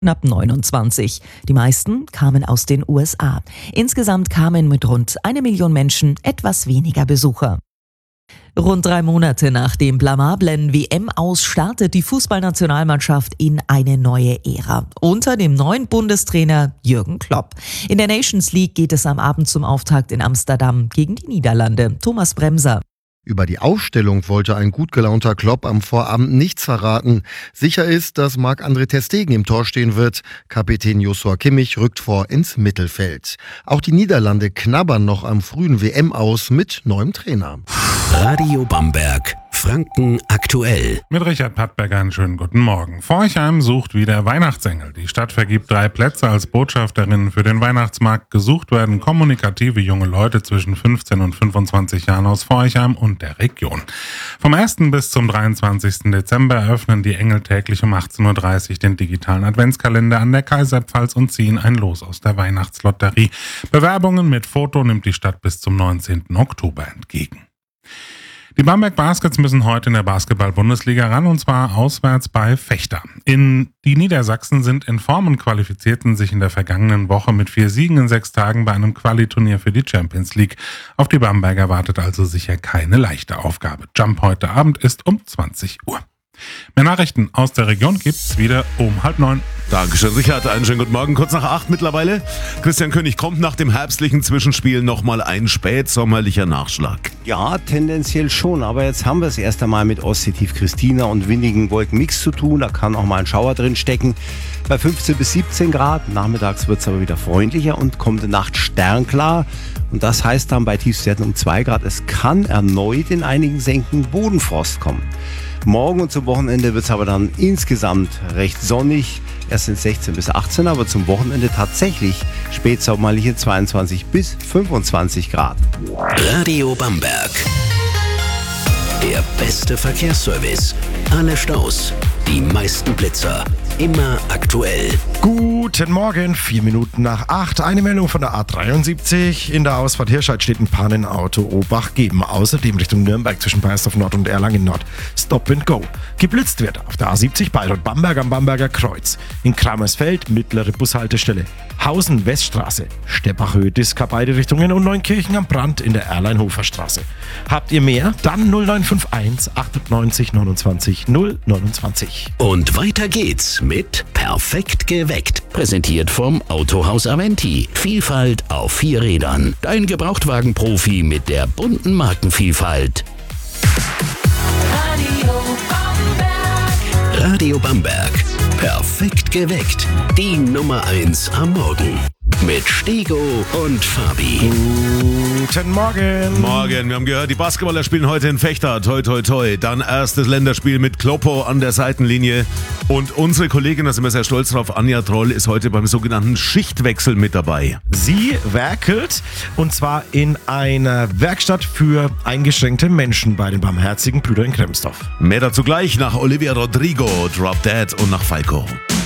knapp 29. Die meisten kamen aus den USA. Insgesamt kamen mit rund 1 Million Menschen etwas weniger Besucher. Rund 3 Monate nach dem blamablen WM-Aus startet die Fußballnationalmannschaft in eine neue Ära. Unter dem neuen Bundestrainer Jürgen Klopp. In der Nations League geht es am Abend zum Auftakt in Amsterdam gegen die Niederlande. Thomas Bremser. Über die Aufstellung wollte ein gut gelaunter Klopp am Vorabend nichts verraten. Sicher ist, dass Marc-André ter Stegen im Tor stehen wird. Kapitän Joshua Kimmich rückt vor ins Mittelfeld. Auch die Niederlande knabbern noch am frühen WM-Aus mit neuem Trainer. Radio Bamberg, Franken aktuell. Mit Richard Pattberger einen schönen guten Morgen. Forchheim sucht wieder Weihnachtsengel. Die Stadt vergibt 3 Plätze als Botschafterinnen für den Weihnachtsmarkt. Gesucht werden kommunikative junge Leute zwischen 15 und 25 Jahren aus Forchheim und der Region. Vom 1. bis zum 23. Dezember eröffnen die Engel täglich um 18.30 Uhr den digitalen Adventskalender an der Kaiserpfalz und ziehen ein Los aus der Weihnachtslotterie. Bewerbungen mit Foto nimmt die Stadt bis zum 19. Oktober entgegen. Die Bamberg Baskets müssen heute in der Basketball-Bundesliga ran, und zwar auswärts bei Vechta. Die Niedersachsen sind in Form und qualifizierten sich in der vergangenen Woche mit 4 Siegen in 6 Tagen bei einem Quali-Turnier für die Champions League. Auf die Bamberger wartet also sicher keine leichte Aufgabe. Jump heute Abend ist um 20 Uhr. Mehr Nachrichten aus der Region gibt's wieder um 8:30. Dankeschön, Richard. Einen schönen guten Morgen. Kurz nach 8 mittlerweile. Christian König, kommt nach dem herbstlichen Zwischenspiel nochmal ein spätsommerlicher Nachschlag? Ja, tendenziell schon. Aber jetzt haben wir es erst einmal mit Ostseetief Christina und windigen Wolkenmix zu tun. Da kann auch mal ein Schauer drin stecken. Bei 15 bis 17 Grad. Nachmittags wird es aber wieder freundlicher und kommende Nacht sternklar. Und das heißt dann bei Tiefstwerten um 2 Grad, es kann erneut in einigen Senken Bodenfrost kommen. Morgen und zum Wochenende wird es aber dann insgesamt recht sonnig. Erst sind 16 bis 18, aber zum Wochenende tatsächlich spätsommerliche 22 bis 25 Grad. Radio Bamberg. Der beste Verkehrsservice. Alle Staus, die meisten Blitzer. Immer aktuell. Guten Morgen, 4 Minuten nach 8. Eine Meldung von der A73. In der Ausfahrt Hirscheid steht ein Pannenauto Obach geben. Außerdem Richtung Nürnberg zwischen Baiersdorf Nord und Erlangen Nord. Stop and go. Geblitzt wird auf der A70 Bayreuth-Bamberg am Bamberger Kreuz. In Kramersfeld mittlere Bushaltestelle. Hausen Weststraße. Steppachhöhe Diska beide Richtungen und Neunkirchen am Brand in der Erleinhofer Straße. Habt ihr mehr? Dann 0951 98 29 029. Und weiter geht's mit Perfekt geweckt. Präsentiert vom Autohaus Aventi. Vielfalt auf 4 Rädern. Dein Gebrauchtwagenprofi mit der bunten Markenvielfalt. Radio Bamberg. Perfekt geweckt. Die Nummer 1 am Morgen. Mit Stego und Fabi. Guten Morgen. Morgen, wir haben gehört, die Basketballer spielen heute in Vechta. Toi, toi, toi. Dann erstes Länderspiel mit Kloppo an der Seitenlinie. Und unsere Kollegin, da sind wir sehr stolz drauf, Anja Troll, ist heute beim sogenannten Schichtwechsel mit dabei. Sie werkelt, und zwar in einer Werkstatt für eingeschränkte Menschen bei den Barmherzigen Brüdern in Kremsdorf. Mehr dazu gleich nach Olivia Rodrigo, Drop Dead und nach Falco.